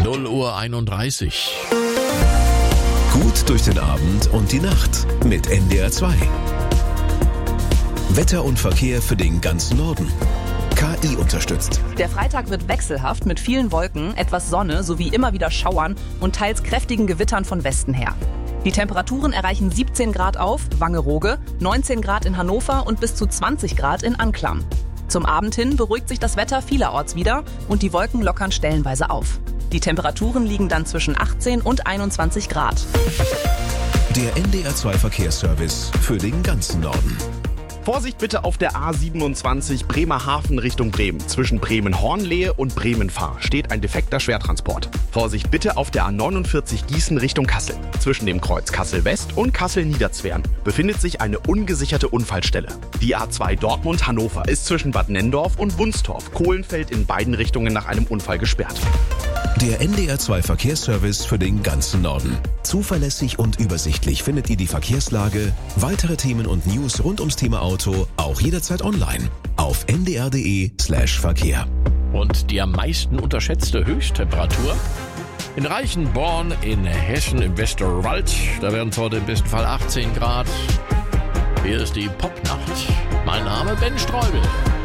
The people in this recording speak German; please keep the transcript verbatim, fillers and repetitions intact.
null Uhr einunddreißig. Gut durch den Abend und die Nacht mit N D R zwei. Wetter und Verkehr für den ganzen Norden. K I unterstützt. Der Freitag wird wechselhaft mit vielen Wolken, etwas Sonne sowie immer wieder Schauern und teils kräftigen Gewittern von Westen her. Die Temperaturen erreichen siebzehn Grad auf Wangerooge, neunzehn Grad in Hannover und bis zu zwanzig Grad in Anklam. Zum Abend hin beruhigt sich das Wetter vielerorts wieder und die Wolken lockern stellenweise auf. Die Temperaturen liegen dann zwischen achtzehn und einundzwanzig Grad. Der N D R zwei Verkehrsservice für den ganzen Norden. Vorsicht bitte auf der A siebenundzwanzig Bremerhaven Richtung Bremen. Zwischen Bremen-Hornlehe und Bremen-Fahr steht ein defekter Schwertransport. Vorsicht bitte auf der A neunundvierzig Gießen Richtung Kassel. Zwischen dem Kreuz Kassel-West und Kassel-Niederzwern befindet sich eine ungesicherte Unfallstelle. Die A zwei Dortmund-Hannover ist zwischen Bad Nenndorf und Wunstorf-Kohlenfeld in beiden Richtungen nach einem Unfall gesperrt. Der N D R zwei Verkehrsservice für den ganzen Norden. Zuverlässig und übersichtlich findet ihr die Verkehrslage, weitere Themen und News rund ums Thema Auto auch jederzeit online auf n d r punkt d e slash Verkehr. Und die am meisten unterschätzte Höchsttemperatur? In Reichenborn in Hessen im Westerwald, da werden es heute im besten Fall achtzehn Grad. Hier ist die Popnacht. Mein Name Ben Streubel.